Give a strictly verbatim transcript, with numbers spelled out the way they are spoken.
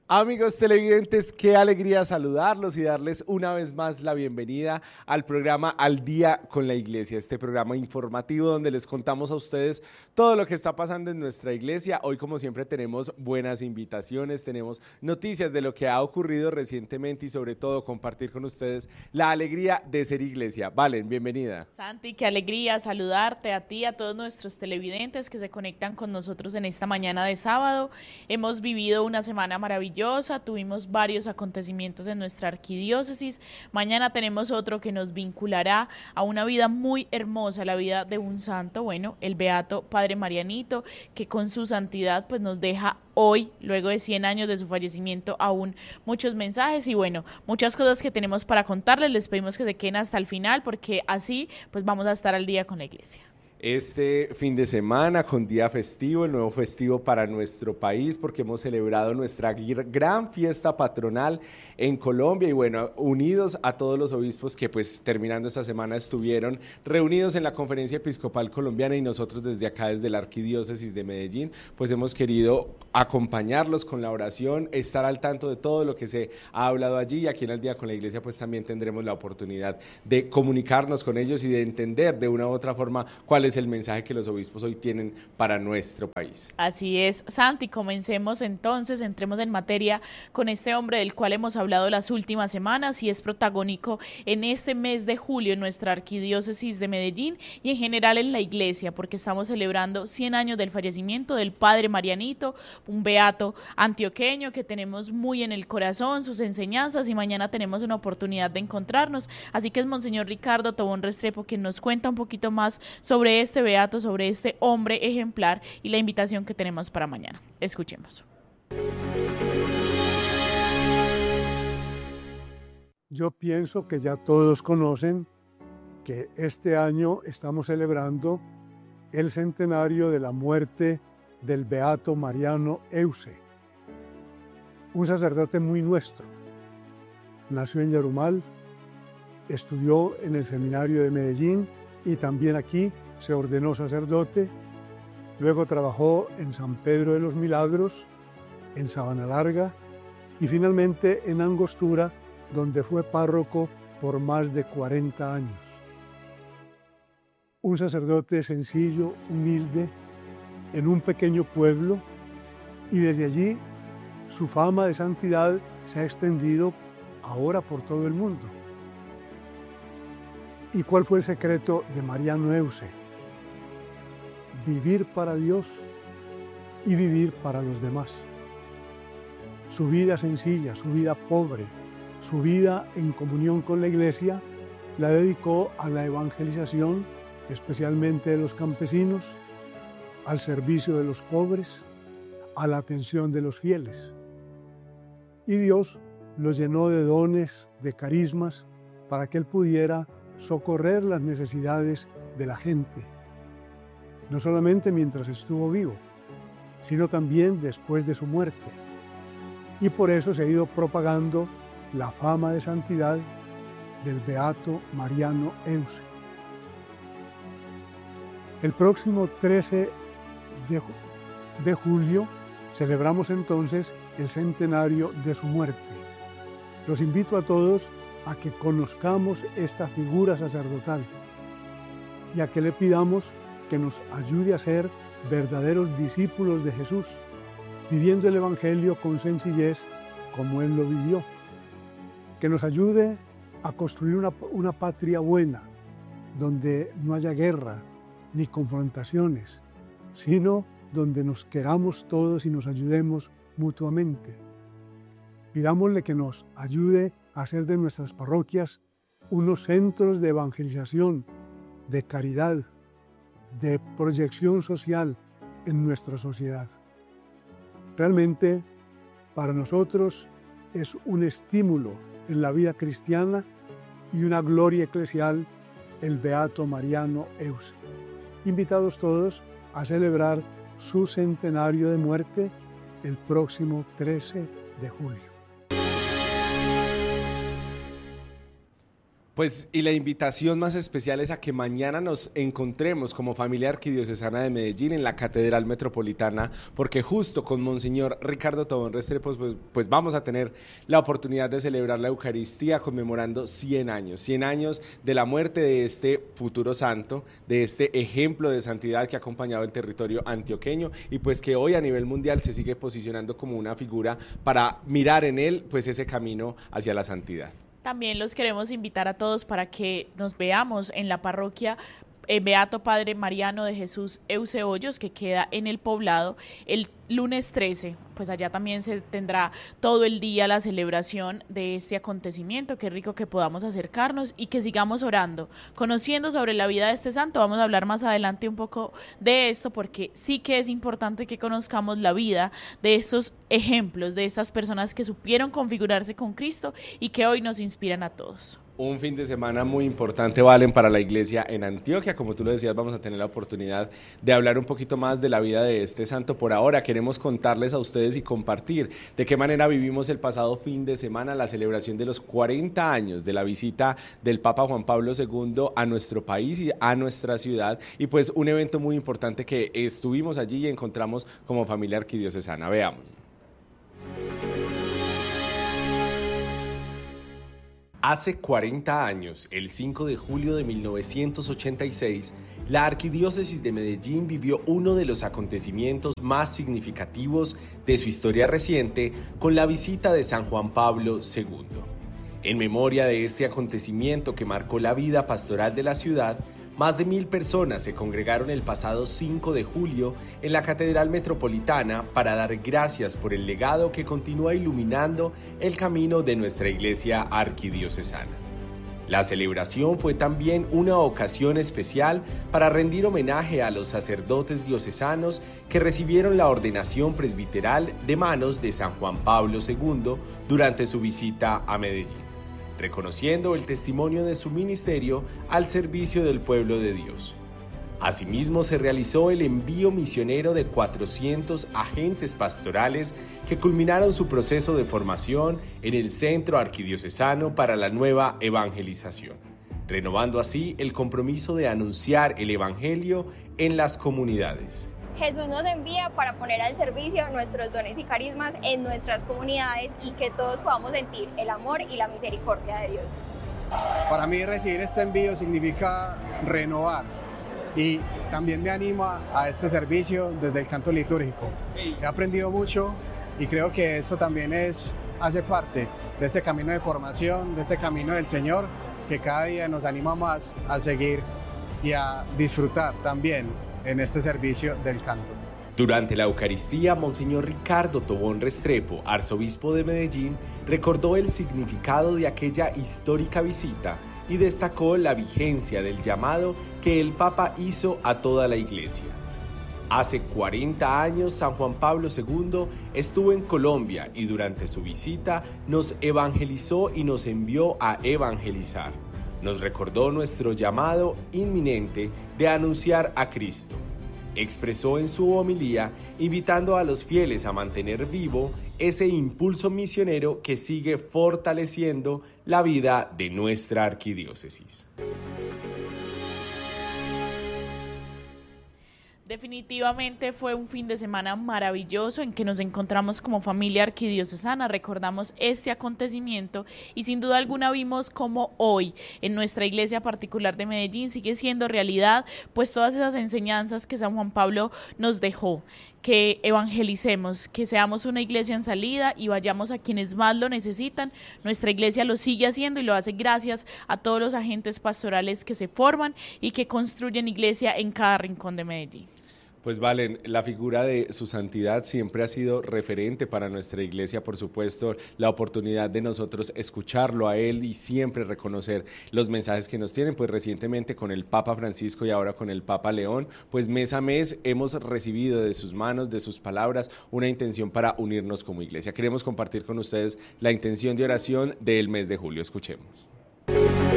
Amigos televidentes, qué alegría saludarlos y darles una vez más la bienvenida al programa Al Día con la Iglesia, este programa informativo donde les contamos a ustedes todo lo que está pasando en nuestra iglesia. Hoy, como siempre, tenemos buenas invitaciones, tenemos noticias de lo que ha ocurrido recientemente y sobre todo compartir con ustedes la alegría de ser iglesia. Valen, bienvenida. Santi, qué alegría saludarte a ti, a todos nuestros televidentes que se conectan con nosotros en esta mañana de sábado. Hemos vivido una semana maravillosa. Tuvimos varios acontecimientos en nuestra arquidiócesis. Mañana tenemos otro que nos vinculará a una vida muy hermosa, la vida de un santo, bueno, el beato Padre Marianito, que con su santidad pues nos deja hoy, luego de cien años de su fallecimiento, aún muchos mensajes y bueno, muchas cosas que tenemos para contarles. Les pedimos que se queden hasta el final porque así pues vamos a estar al día con la iglesia. Este fin de semana con día festivo, el nuevo festivo para nuestro país, porque hemos celebrado nuestra gran fiesta patronal en Colombia y bueno, unidos a todos los obispos que pues terminando esta semana estuvieron reunidos en la Conferencia Episcopal Colombiana y nosotros desde acá, desde la Arquidiócesis de Medellín, pues hemos querido acompañarlos con la oración, estar al tanto de todo lo que se ha hablado allí y aquí en Al Día con la Iglesia pues también tendremos la oportunidad de comunicarnos con ellos y de entender de una u otra forma cuál es es el mensaje que los obispos hoy tienen para nuestro país. Así es, Santi, comencemos entonces, entremos en materia con este hombre del cual hemos hablado las últimas semanas y es protagónico en este mes de julio en nuestra arquidiócesis de Medellín y en general en la iglesia, porque estamos celebrando cien años del fallecimiento del Padre Marianito, un beato antioqueño que tenemos muy en el corazón, sus enseñanzas, y mañana tenemos una oportunidad de encontrarnos, así que es Monseñor Ricardo Tobón Restrepo quien nos cuenta un poquito más sobre este beato, sobre este hombre ejemplar y la invitación que tenemos para mañana. Escuchemos. Yo pienso que ya todos conocen que este año estamos celebrando el centenario de la muerte del beato Mariano Euse, un sacerdote muy nuestro. Nació en Yarumal, estudió en el seminario de Medellín y también aquí se ordenó sacerdote, luego trabajó en San Pedro de los Milagros, en Sabana Larga y finalmente en Angostura, donde fue párroco por más de cuarenta años. Un sacerdote sencillo, humilde, en un pequeño pueblo, y desde allí su fama de santidad se ha extendido ahora por todo el mundo. ¿Y cuál fue el secreto de Mariano Euse? Vivir para Dios y vivir para los demás. Su vida sencilla, su vida pobre, su vida en comunión con la Iglesia, la dedicó a la evangelización, especialmente de los campesinos, al servicio de los pobres, a la atención de los fieles. Y Dios lo llenó de dones, de carismas, para que él pudiera socorrer las necesidades de la gente, no solamente mientras estuvo vivo, sino también después de su muerte. Y por eso se ha ido propagando la fama de santidad del beato Mariano Euse. El próximo trece de julio celebramos entonces el centenario de su muerte. Los invito a todos a que conozcamos esta figura sacerdotal y a que le pidamos que nos ayude a ser verdaderos discípulos de Jesús, viviendo el Evangelio con sencillez como Él lo vivió. Que nos ayude a construir una, una patria buena, donde no haya guerra ni confrontaciones, sino donde nos queramos todos y nos ayudemos mutuamente. Pidámosle que nos ayude a hacer de nuestras parroquias unos centros de evangelización, de caridad, de proyección social en nuestra sociedad. Realmente, para nosotros es un estímulo en la vida cristiana y una gloria eclesial el beato Mariano Euse. Invitados todos a celebrar su centenario de muerte el próximo trece de julio. Pues y la invitación más especial es a que mañana nos encontremos como familia arquidiocesana de Medellín en la Catedral Metropolitana, porque justo con Monseñor Ricardo Tobón Restrepo pues, pues vamos a tener la oportunidad de celebrar la Eucaristía conmemorando cien años, cien años de la muerte de este futuro santo, de este ejemplo de santidad que ha acompañado el territorio antioqueño y pues que hoy a nivel mundial se sigue posicionando como una figura para mirar en él pues ese camino hacia la santidad. También los queremos invitar a todos para que nos veamos en la parroquia eh, Beato Padre Mariano de Jesús Euce Hoyos, que queda en El Poblado, el lunes trece. Pues allá también se tendrá todo el día la celebración de este acontecimiento. Qué rico que podamos acercarnos y que sigamos orando, conociendo sobre la vida de este santo. Vamos a hablar más adelante un poco de esto, porque sí que es importante que conozcamos la vida de estos ejemplos, de estas personas que supieron configurarse con Cristo y que hoy nos inspiran a todos. Un fin de semana muy importante, Valen, para la iglesia en Antioquia. Como tú lo decías, vamos a tener la oportunidad de hablar un poquito más de la vida de este santo. Por ahora queremos contarles a ustedes y compartir de qué manera vivimos el pasado fin de semana la celebración de los cuarenta años de la visita del Papa Juan Pablo segundo a nuestro país y a nuestra ciudad. Y pues un evento muy importante que estuvimos allí y encontramos como familia arquidiocesana. Veamos. Hace cuarenta años, el cinco de julio de mil novecientos ochenta y seis, la Arquidiócesis de Medellín vivió uno de los acontecimientos más significativos de su historia reciente con la visita de San Juan Pablo segundo. En memoria de este acontecimiento que marcó la vida pastoral de la ciudad, más de mil personas se congregaron el pasado cinco de julio en la Catedral Metropolitana para dar gracias por el legado que continúa iluminando el camino de nuestra iglesia arquidiocesana. La celebración fue también una ocasión especial para rendir homenaje a los sacerdotes diocesanos que recibieron la ordenación presbiteral de manos de San Juan Pablo segundo durante su visita a Medellín, reconociendo el testimonio de su ministerio al servicio del pueblo de Dios. Asimismo, se realizó el envío misionero de cuatrocientos agentes pastorales que culminaron su proceso de formación en el Centro Arquidiocesano para la Nueva Evangelización, renovando así el compromiso de anunciar el Evangelio en las comunidades. Jesús nos envía para poner al servicio nuestros dones y carismas en nuestras comunidades y que todos podamos sentir el amor y la misericordia de Dios. Para mí recibir este envío significa renovar y también me anima a este servicio desde el canto litúrgico. He aprendido mucho y creo que esto también es, hace parte de este camino de formación, de este camino del Señor, que cada día nos anima más a seguir y a disfrutar también en este servicio del canto. Durante la Eucaristía, Monseñor Ricardo Tobón Restrepo, arzobispo de Medellín, recordó el significado de aquella histórica visita y destacó la vigencia del llamado que el Papa hizo a toda la Iglesia. Hace cuarenta años, San Juan Pablo segundo estuvo en Colombia y durante su visita nos evangelizó y nos envió a evangelizar. Nos recordó nuestro llamado inminente de anunciar a Cristo. Expresó en su homilía, invitando a los fieles a mantener vivo ese impulso misionero que sigue fortaleciendo la vida de nuestra arquidiócesis. Definitivamente fue un fin de semana maravilloso en que nos encontramos como familia arquidiocesana, recordamos este acontecimiento y sin duda alguna vimos cómo hoy en nuestra iglesia particular de Medellín sigue siendo realidad pues todas esas enseñanzas que San Juan Pablo nos dejó, que evangelicemos, que seamos una iglesia en salida y vayamos a quienes más lo necesitan. Nuestra iglesia lo sigue haciendo y lo hace gracias a todos los agentes pastorales que se forman y que construyen iglesia en cada rincón de Medellín. Pues Valen, la figura de su santidad siempre ha sido referente para nuestra iglesia, por supuesto, la oportunidad de nosotros escucharlo a él y siempre reconocer los mensajes que nos tienen, pues recientemente con el Papa Francisco y ahora con el Papa León, pues mes a mes hemos recibido de sus manos, de sus palabras, una intención para unirnos como iglesia. Queremos compartir con ustedes la intención de oración del mes de julio. Escuchemos.